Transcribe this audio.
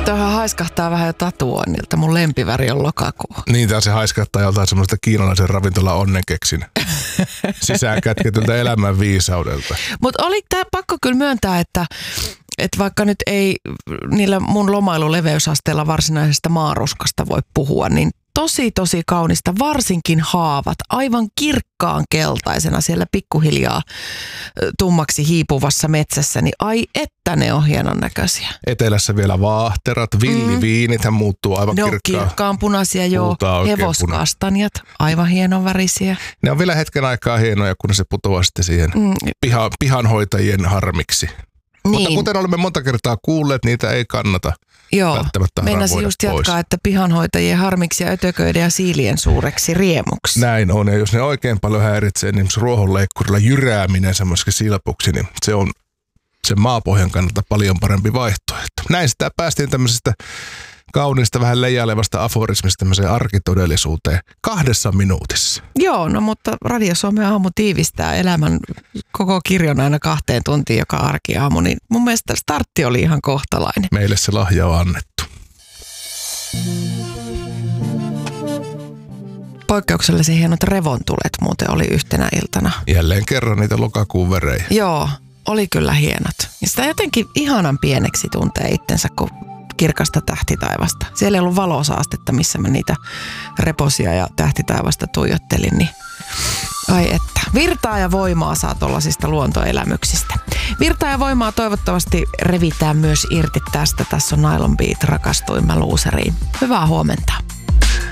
toihan haiskahtaa vähän jo tatuoinnilta. Mun lempiväri on lokakuu. Niin, tää se haiskahtaa joltain semmoista kiinalaisen ravintola onnenkeksin sisään kätketyltä elämän viisaudelta. Mutta oli tää pakko kyllä myöntää, että vaikka nyt ei niillä mun lomailuleveysasteella varsinaisesta maaruskasta voi puhua, niin tosi kaunista, varsinkin haavat, aivan kirkkaan keltaisena siellä pikkuhiljaa tummaksi hiipuvassa metsässä, niin ai että ne on hienon näköisiä. Etelässä vielä vaahterat, villiviinithän muuttuu aivan kirkkaan punaisia, joo, hevoskastanjat, aivan hienon värisiä. Ne on vielä hetken aikaa hienoja, kun se putoaa sitten siihen pihanhoitajien harmiksi. Niin. Mutta kuten olemme monta kertaa kuulleet, niitä ei kannata välttämättä meinasin just jatkaa, että pihanhoitajien harmiksi ja ötököiden ja siilien suureksi riemuksi. Näin on, ja jos ne oikein paljon häiritsee, niin ruohonleikkurilla jyrääminen semmoisiksi silpuksi, niin se on sen maapohjan kannalta paljon parempi vaihtoehto. Näin sitä päästiin tämmöisestä kauniista, vähän leijailevasta aforismista tämmöiseen arkitodellisuuteen 2 minuutissa. Joo, no mutta Radio Suomen aamu tiivistää elämän koko kirjon aina 2 tuntiin joka arkiaamu, niin mun mielestä startti oli ihan kohtalainen. Meille se lahja on annettu. Poikkeuksellisen hienot revontulet muuten oli yhtenä iltana. Jälleen kerran niitä lokakuun värejä. Joo, oli kyllä hienot. Ja sitä jotenkin ihanan pieneksi tuntee itsensä, kun kirkasta tähtitaivasta. Siellä ei ollut valosaastetta, missä mä niitä reposia ja tähtitaivasta tuijottelin, niin ai että. Virtaa ja voimaa saa tollasista luontoelämyksistä. Virtaa ja voimaa toivottavasti revitään myös irti tästä. Tässä on Nylon Beat, rakastuin mä luuseriin. Hyvää huomenta.